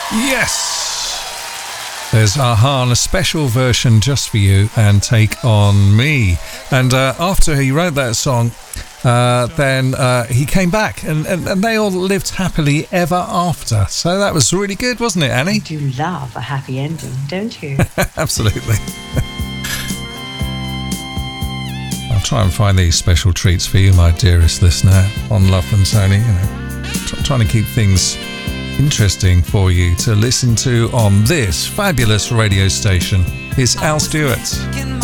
Yes! There's Aha on a special version just for you and Take On Me. And after he wrote that song, then he came back and they all lived happily ever after. So that was really good, wasn't it, Annie? You do love a happy ending, don't you? Absolutely. I'll try and find these special treats for you, my dearest listener, on Love from Tony. You know, trying to keep things interesting for you to listen to on this fabulous radio station. It's Al Stewart.